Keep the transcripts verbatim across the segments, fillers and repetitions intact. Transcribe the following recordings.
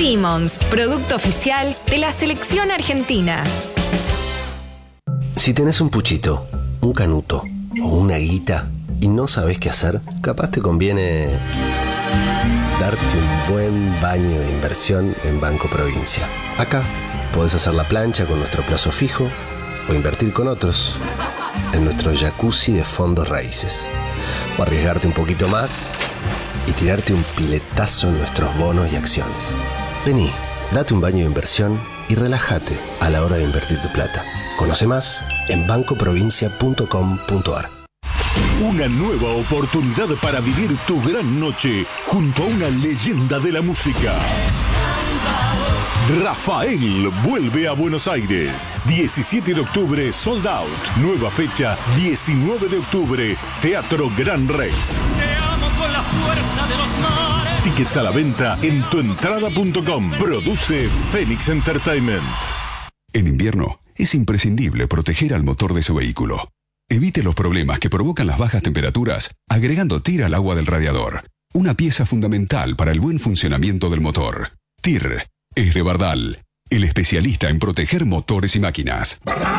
Simmons, producto oficial de la selección argentina. Si tenés un puchito, un canuto o una guita y no sabés qué hacer, capaz te conviene darte un buen baño de inversión en Banco Provincia. Acá podés hacer la plancha con nuestro plazo fijo o invertir con otros en nuestro jacuzzi de fondos raíces. O arriesgarte un poquito más y tirarte un piletazo en nuestros bonos y acciones. Vení, date un baño de inversión y relájate a la hora de invertir tu plata. Conoce más en banco provincia punto com punto a r. Una nueva oportunidad para vivir tu gran noche junto a una leyenda de la música. Rafael vuelve a Buenos Aires. diecisiete de octubre, sold out. Nueva fecha, diecinueve de octubre, Teatro Gran Rex. Te amo con la fuerza de los mares. Tickets a la venta en tuentrada punto com. Produce Phoenix Entertainment. En invierno, es imprescindible proteger al motor de su vehículo. Evite los problemas que provocan las bajas temperaturas agregando T I R al agua del radiador. Una pieza fundamental para el buen funcionamiento del motor. T I R es de Bardal, el especialista en proteger motores y máquinas.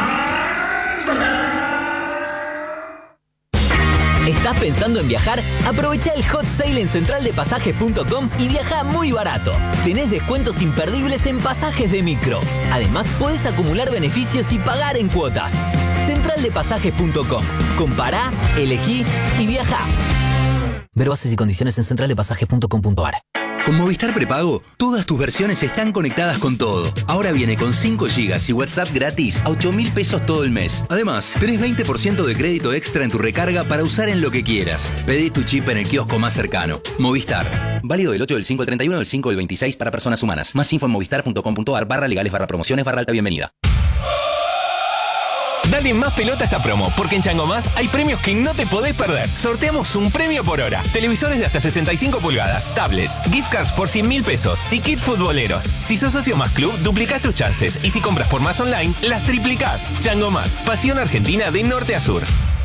¿Estás pensando en viajar? Aprovecha el hot sale en central de pasajes punto com y viaja muy barato. Tenés descuentos imperdibles en pasajes de micro. Además, podés acumular beneficios y pagar en cuotas. central de pasajes punto com. Compará, elegí y viajá. Ver bases y condiciones en central de pasajes punto com punto a r. Con Movistar Prepago, todas tus versiones están conectadas con todo. Ahora viene con cinco gigas y WhatsApp gratis a ocho mil pesos todo el mes. Además, tenés veinte por ciento de crédito extra en tu recarga para usar en lo que quieras. Pedí tu chip en el kiosco más cercano. Movistar. Válido del ocho del cinco al treinta y uno del cinco del veintiséis para personas humanas. Más info en movistar punto com punto a r barra legales barra promociones barra alta bienvenida. Dale más pelota a esta promo, porque en Chango Más hay premios que no te podés perder. Sorteamos un premio por hora. Televisores de hasta sesenta y cinco pulgadas, tablets, gift cards por cien mil pesos y kit futboleros. Si sos socio Más Club, duplicás tus chances. Y si compras por Más Online, las triplicás. Chango Más, pasión argentina de norte a sur.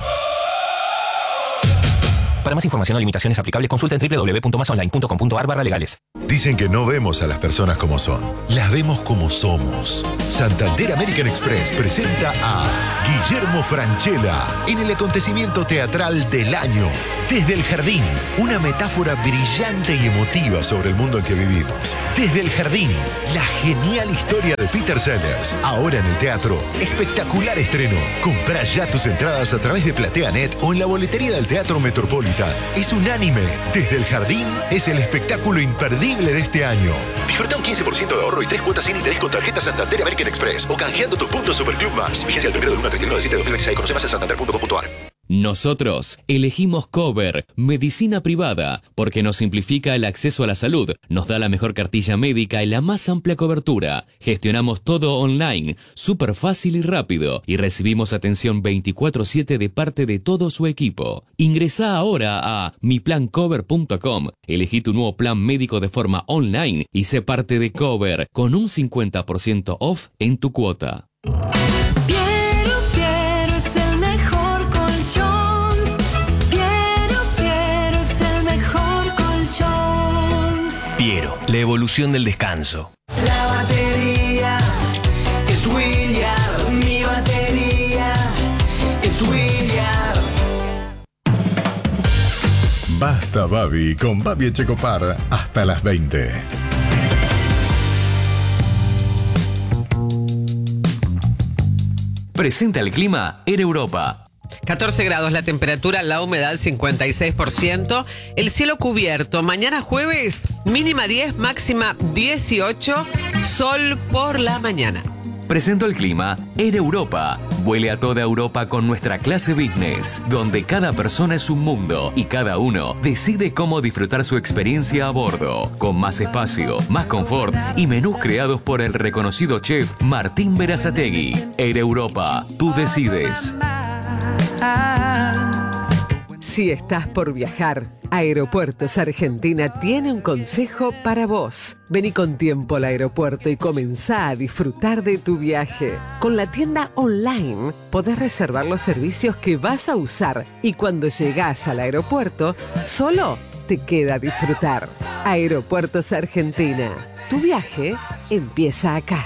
Para más información o limitaciones aplicables, consulta en doble u doble u doble u punto más online punto com punto a r barra legales. Dicen que no vemos a las personas como son, las vemos como somos. Santander American Express presenta a Guillermo Francella en el acontecimiento teatral del año. Desde el Jardín, una metáfora brillante y emotiva sobre el mundo en que vivimos. Desde el Jardín, la genial historia de Peter Sellers. Ahora en el teatro, espectacular estreno. Comprá ya tus entradas a través de PlateaNet o en la boletería del Teatro Metropolitan. Es unánime. Desde el Jardín es el espectáculo imperdible de este año. Disfruta un quince por ciento de ahorro y tres cuotas sin interés con tarjeta Santander American Express o canjeando tus puntos Superclub Más. Vigencia del primero del uno al treinta y uno de diciembre de dos mil veintiséis. Conoce más en santander punto com punto a r. Nosotros elegimos Cover, medicina privada, porque nos simplifica el acceso a la salud, nos da la mejor cartilla médica y la más amplia cobertura. Gestionamos todo online, súper fácil y rápido, y recibimos atención veinticuatro siete de parte de todo su equipo. Ingresá ahora a mi plan cover punto com, elegí tu nuevo plan médico de forma online y sé parte de Cover, con un cincuenta por ciento off en tu cuota. Piero, la evolución del descanso. La batería es William, mi batería es William. Basta Babi con Babi Echecopar hasta las veinte. Presenta el clima en Europa. catorce grados la temperatura, la humedad cincuenta y seis por ciento, el cielo cubierto. Mañana jueves, mínima diez, máxima dieciocho, sol por la mañana. Presento el clima en Europa. Vuele a toda Europa con nuestra clase business, donde cada persona es un mundo y cada uno decide cómo disfrutar su experiencia a bordo, con más espacio, más confort y menús creados por el reconocido chef Martín Berazategui. En Europa, tú decides. Si estás por viajar, Aeropuertos Argentina tiene un consejo para vos. Vení con tiempo al aeropuerto y comenzá a disfrutar de tu viaje. Con la tienda online podés reservar los servicios que vas a usar y cuando llegás al aeropuerto, solo te queda disfrutar. Aeropuertos Argentina. Tu viaje empieza acá.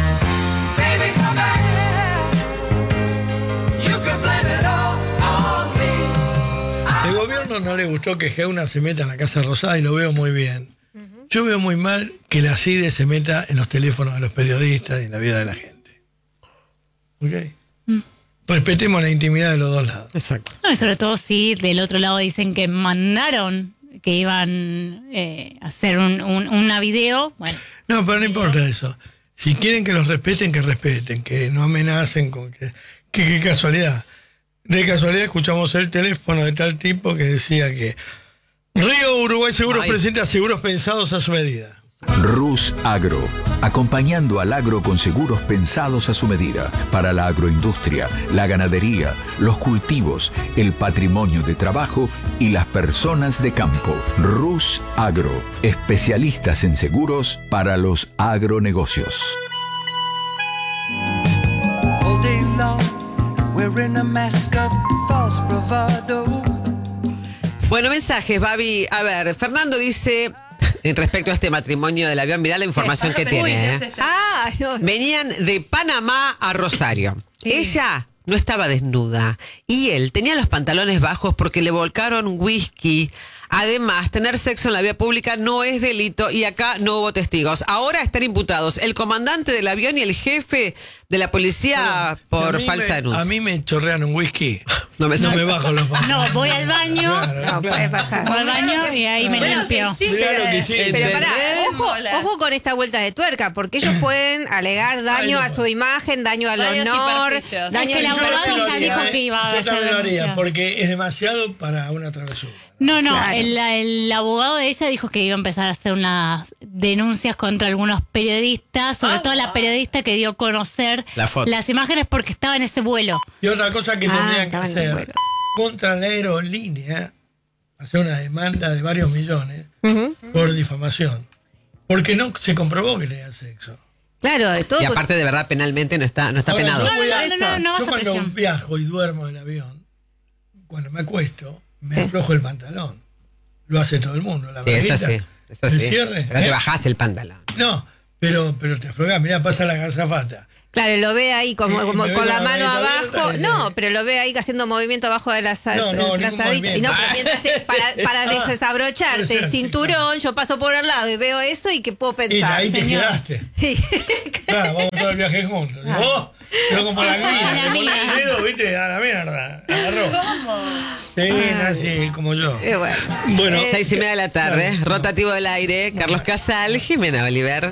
El gobierno no le gustó que Geuna se meta en la Casa Rosada y lo veo muy bien. Yo veo muy mal que la C I D E se meta en los teléfonos de los periodistas y en la vida de la gente. ¿Ok? Mm. Respetemos la intimidad de los dos lados. Exacto. No, y sobre todo si del otro lado dicen que mandaron que iban eh, a hacer un, un, una video. Bueno. No, pero no importa eso. Si quieren que los respeten, que respeten, que no amenacen con que... que qué casualidad. De casualidad escuchamos el teléfono de tal tipo que decía que Río Uruguay Seguros Ay. presenta seguros pensados a su medida. Rus Agro, acompañando al agro con seguros pensados a su medida, para la agroindustria, la ganadería, los cultivos, el patrimonio de trabajo y las personas de campo. Rus Agro, especialistas en seguros para los agronegocios. All day long, wearing a mask of false bravado. Bueno, mensajes, Babi. A ver, Fernando dice, en respecto a este matrimonio del avión, mirá la información que tiene. ¿eh? Ah, no. Venían de Panamá a Rosario. Sí. Ella no estaba desnuda y él tenía los pantalones bajos porque le volcaron whisky. Además, tener sexo en la vía pública no es delito y acá no hubo testigos. Ahora están imputados el comandante del avión y el jefe de la policía no, por si falsa me, denuncia. A mí me chorrean un whisky. No me, no me bajo los pantalones. No, voy al baño. Claro, no, claro. puede pasar. Voy al baño y ahí me bueno, limpio. Sí, Mirá pero, lo que sí. pero pará, ojo, ojo con esta vuelta de tuerca, porque ellos pueden alegar daño Ay, no. a su imagen, daño al Daños honor. Es Daño que el abogado ya dijo que iba a Yo hacer también lo haría, denuncia. porque es demasiado para una travesura. No, no, Claro. el, el abogado de ella dijo que iba a empezar a hacer unas denuncias contra algunos periodistas, sobre Ah, todo la periodista que dio a conocer La foto. las imágenes porque estaba en ese vuelo. Y otra cosa que Ah, tendrían que estaba en el hacer vuelo. contra la aerolínea, hacer una demanda de varios millones Uh-huh. por difamación. Porque no se comprobó que le da sexo. Claro, de todo. Y aparte, de verdad, penalmente no está, no está Ahora, penado. yo voy a- No, no, no, no vas yo a cuando presión. viajo y duermo en el avión, cuando me acuesto, me aflojo el pantalón. Lo hace todo el mundo. La Sí, eso braguita, sí. Eso el sí. cierre. Pero te ¿eh? bajás el pantalón. No, pero, pero te aflojas. Mirá, pasa la azafata. Claro, lo ve ahí como, Sí, como me ve con la la mano braguita abajo. abierta y- No, pero lo ve ahí haciendo movimiento abajo de las No, no, ningún frazaditas. Y no, movimiento. pero mientras te- para, para Ah, desabrocharte puede el ser, cinturón, yo paso por al lado y veo eso y ¿qué puedo Y pensar? ahí te señor? quedaste. Claro, vamos todo el viaje juntos. Ah. Vos, yo como la La mina, le mina. ponés el dedo, viste, a la mierda. Agarró. ¿Cómo? Sí, así como yo. Eh, bueno. Bueno, Eh, Seis y media de la tarde, Claro. rotativo del aire, Carlos Casal, Jimena Oliver.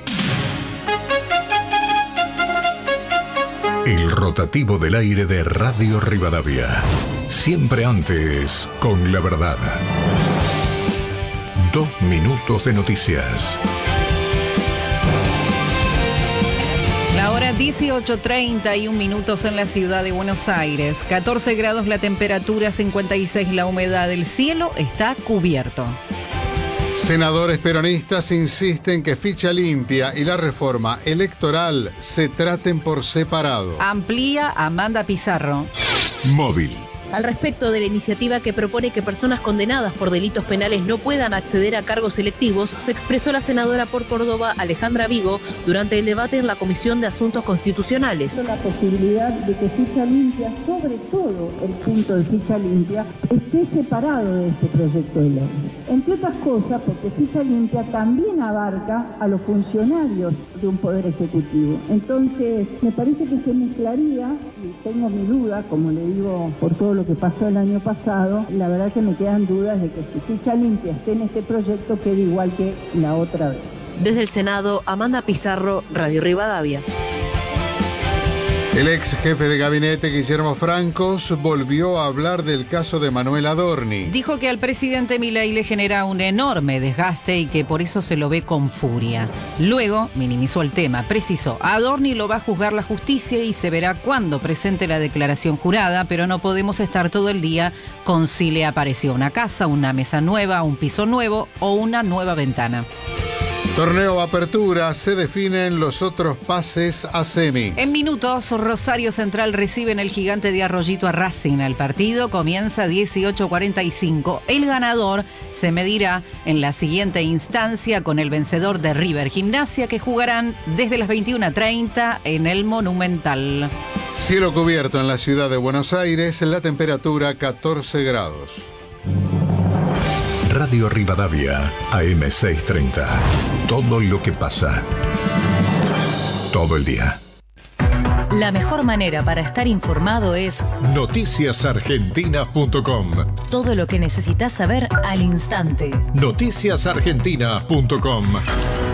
El rotativo del aire de Radio Rivadavia. Siempre antes, con la verdad. Dos minutos de noticias. La hora dieciocho treinta y un minutos en la ciudad de Buenos Aires. catorce grados la temperatura, cincuenta y seis la humedad. El cielo está cubierto. Senadores peronistas insisten que ficha limpia y la reforma electoral se traten por separado. Amplía Amanda Pizarro. Móvil. Al respecto de la iniciativa que propone que personas condenadas por delitos penales no puedan acceder a cargos electivos, se expresó la senadora por Córdoba, Alejandra Vigo, durante el debate en la Comisión de Asuntos Constitucionales. La posibilidad de que ficha limpia, sobre todo el punto de ficha limpia, esté separado de este proyecto de ley. Entre otras cosas, porque ficha limpia también abarca a los funcionarios de un poder ejecutivo. Entonces, me parece que se mezclaría, y tengo mi duda, como le digo, por todo lo que pasó el año pasado, la verdad que me quedan dudas de que si ficha limpia esté en este proyecto, quede igual que la otra vez. Desde el Senado, Amanda Pizarro, Radio Rivadavia. El ex jefe de gabinete, Guillermo Francos, volvió a hablar del caso de Manuel Adorni. Dijo que al presidente Milei le genera un enorme desgaste y que por eso se lo ve con furia. Luego minimizó el tema, precisó, a Adorni lo va a juzgar la justicia y se verá cuándo presente la declaración jurada, pero no podemos estar todo el día con si le apareció una casa, una mesa nueva, un piso nuevo o una nueva ventana. Torneo Apertura, se definen los otros pases a semis. En minutos, Rosario Central recibe en el Gigante de Arroyito a Racing. El partido comienza a dieciocho cuarenta y cinco. El ganador se medirá en la siguiente instancia con el vencedor de River Gimnasia, que jugarán desde las veintiuna treinta en el Monumental. Cielo cubierto en la ciudad de Buenos Aires, la temperatura catorce grados. Radio Rivadavia, A M seiscientos treinta. Todo lo que pasa. Todo el día. La mejor manera para estar informado es noticias argentinas punto com. Todo lo que necesitas saber al instante. noticias argentinas punto com.